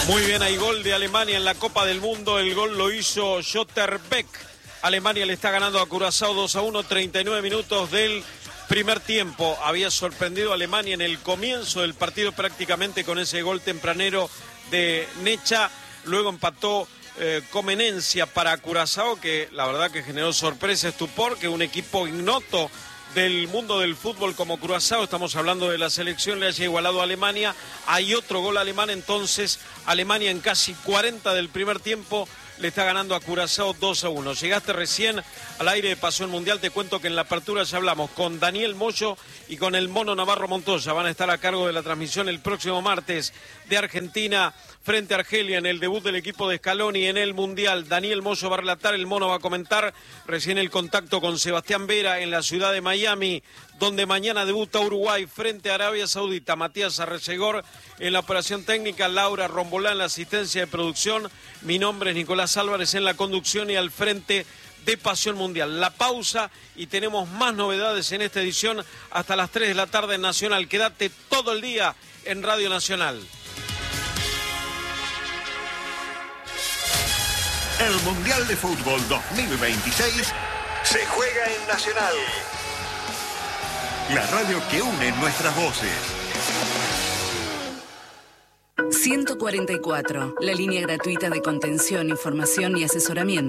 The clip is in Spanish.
Muy bien, hay gol de Alemania en la Copa del Mundo. El gol lo hizo Schotterbeck. Alemania le está ganando a Curazao 2-1, 39 minutos del primer tiempo. Había sorprendido a Alemania en el comienzo del partido prácticamente con ese gol tempranero de Necha. Luego empató Comenencia para Curazao, que la verdad que generó sorpresa, estupor, que un equipo ignoto del mundo del fútbol como Curazao, estamos hablando de la selección, le haya igualado a Alemania. Hay otro gol alemán, entonces Alemania en casi 40 del primer tiempo le está ganando a Curazao 2-1. Llegaste recién al aire de Pasión Mundial, te cuento que en la apertura ya hablamos con Daniel Moyo y con el Mono Navarro Montoya. Van a estar a cargo de la transmisión el próximo martes de Argentina frente a Argelia en el debut del equipo de Scaloni en el Mundial. Daniel Moyo va a relatar, el Mono va a comentar recién el contacto con Sebastián Vera en la ciudad de Miami, donde mañana debuta Uruguay frente a Arabia Saudita. Matías Arrecegor en la operación técnica, Laura Rombolá en la asistencia de producción. Mi nombre es Nicolás Álvarez en la conducción y al frente de Pasión Mundial. La pausa y tenemos más novedades en esta edición hasta las 3 de la tarde en Nacional. Quédate todo el día en Radio Nacional. El Mundial de Fútbol 2026 se juega en Nacional. La radio que une nuestras voces. 144, la línea gratuita de contención, información y asesoramiento.